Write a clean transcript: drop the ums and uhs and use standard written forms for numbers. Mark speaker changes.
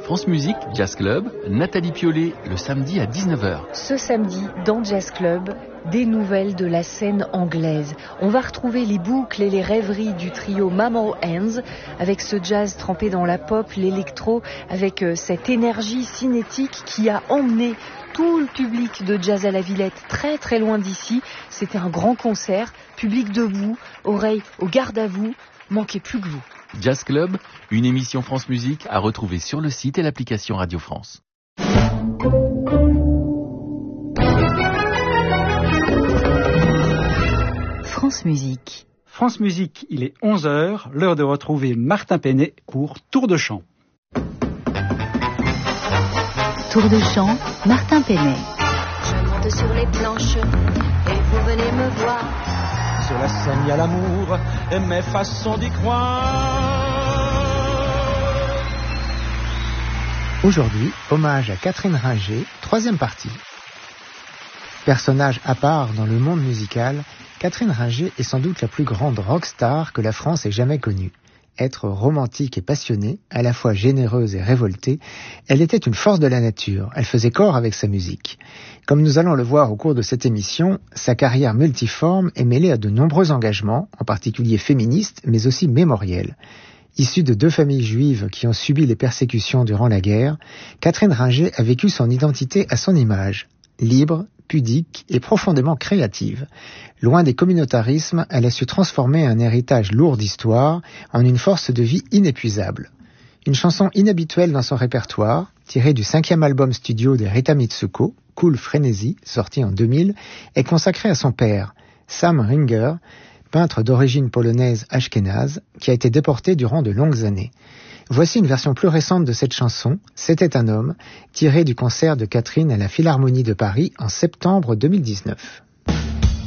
Speaker 1: France Musique, Jazz Club, Nathalie Piollet, le samedi à 19h.
Speaker 2: Ce samedi, dans Jazz Club, des nouvelles de la scène anglaise. On va retrouver les boucles et les rêveries du trio Mammal Hands, avec ce jazz trempé dans la pop, l'électro, avec cette énergie cinétique qui a emmené tout le public de Jazz à la Villette très très loin d'ici. C'était un grand concert, public debout, oreilles au garde à vous, manquez plus que vous.
Speaker 1: Jazz Club, une émission France Musique à retrouver sur le site et l'application Radio France.
Speaker 2: France Musique.
Speaker 3: France Musique, il est 11h, l'heure de retrouver Martin Penet pour Tour de chant.
Speaker 2: Tour de chant, Martin Penet.
Speaker 4: Je monte sur les planches et vous venez me voir.
Speaker 5: Sur la scène, il y a l'amour et mes façons d'y croire.
Speaker 6: Aujourd'hui, hommage à Catherine Ringer, troisième partie. Personnage à part dans le monde musical, Catherine Ringer est sans doute la plus grande rockstar que la France ait jamais connue. Être romantique et passionnée, à la fois généreuse et révoltée, elle était une force de la nature, elle faisait corps avec sa musique. Comme nous allons le voir au cours de cette émission, sa carrière multiforme est mêlée à de nombreux engagements, en particulier féministes, mais aussi mémoriels. Issue de deux familles juives qui ont subi les persécutions durant la guerre, Catherine Ringer a vécu son identité à son image, libre, pudique et profondément créative. Loin des communautarismes, elle a su transformer un héritage lourd d'histoire en une force de vie inépuisable. Une chanson inhabituelle dans son répertoire, tirée du 5e album studio de Rita Mitsuko, Cool Frenzy, sorti en 2000, est consacrée à son père, Sam Ringer, peintre d'origine polonaise ashkénaze, qui a été déporté durant de longues années. Voici une version plus récente de cette chanson, C'était un homme, tirée du concert de Catherine à la Philharmonie de Paris en septembre 2019.